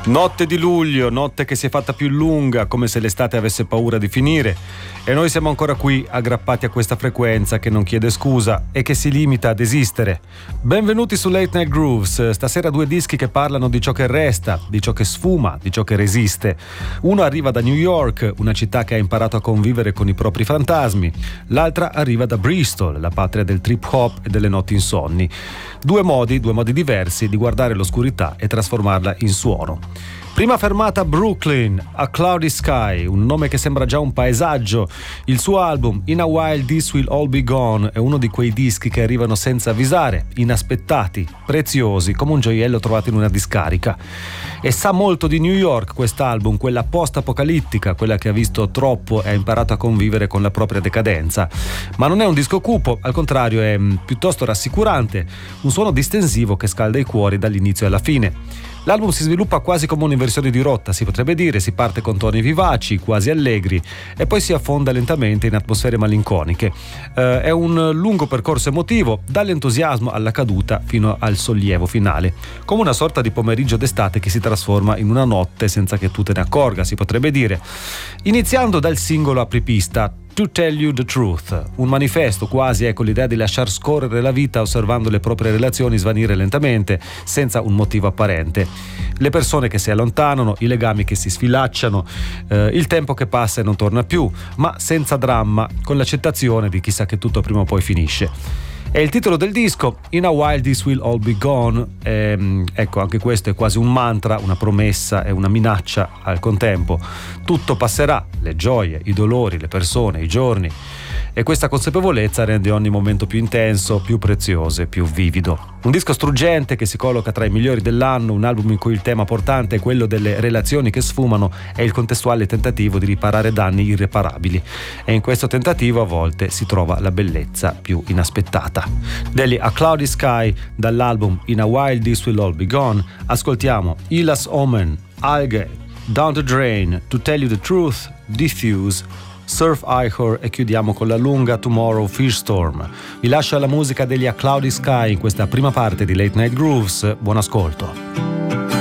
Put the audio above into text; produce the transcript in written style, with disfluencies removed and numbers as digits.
Notte di luglio, notte che si è fatta più lunga, come se l'estate avesse paura di finire, e noi siamo ancora qui aggrappati a questa frequenza che non chiede scusa e che si limita ad esistere. Benvenuti su Late Night Grooves, stasera due dischi che parlano di ciò che resta, di ciò che sfuma, di ciò che resiste. Uno arriva da New York, una città che ha imparato a convivere con i propri fantasmi, l'altra arriva da Bristol, la patria del trip hop e delle notti insonni. Due modi diversi di guardare l'oscurità e trasformarla in suono. Prima fermata Brooklyn, A Cloudy Sky, un nome che sembra già un paesaggio. Il suo album In a While This Will All Be Gone è uno di quei dischi che arrivano senza avvisare, inaspettati, preziosi, come un gioiello trovato in una discarica. E sa molto di New York quest'album, quella post-apocalittica, quella che ha visto troppo e ha imparato a convivere con la propria decadenza. Ma non è un disco cupo, al contrario è piuttosto rassicurante, un suono distensivo che scalda i cuori dall'inizio alla fine. L'album si sviluppa quasi come un'inversione di rotta, si potrebbe dire, si parte con toni vivaci, quasi allegri, e poi si affonda lentamente in atmosfere malinconiche. È un lungo percorso emotivo, dall'entusiasmo alla caduta fino al sollievo finale, come una sorta di pomeriggio d'estate che si trasforma in una notte senza che tu te ne accorga, si potrebbe dire. Iniziando dal singolo apripista, To Tell You the Truth, un manifesto quasi, con l'idea di lasciar scorrere la vita osservando le proprie relazioni svanire lentamente, senza un motivo apparente. Le persone che si allontanano, i legami che si sfilacciano, il tempo che passa e non torna più, ma senza dramma, con l'accettazione di chi sa che tutto prima o poi finisce. È il titolo del disco, In a While This Will All Be Gone. Ecco, anche questo è quasi un mantra, una promessa e una minaccia al contempo. Tutto passerà, le gioie, i dolori, le persone, i giorni. E questa consapevolezza rende ogni momento più intenso, più prezioso e più vivido. Un disco struggente che si colloca tra i migliori dell'anno, un album in cui il tema portante è quello delle relazioni che sfumano e il contestuale tentativo di riparare danni irreparabili. E in questo tentativo a volte si trova la bellezza più inaspettata. Degli A Cloudy Sky, dall'album In a While This Will All Be Gone, ascoltiamo Ilas Omen, Algae, Down the Drain, To Tell You the Truth, Diffuse, Surf Ichor e chiudiamo con la lunga Tomorrow Firestorm. Vi lascio alla musica degli A Cloudy Sky in questa prima parte di Late Night Grooves. Buon ascolto.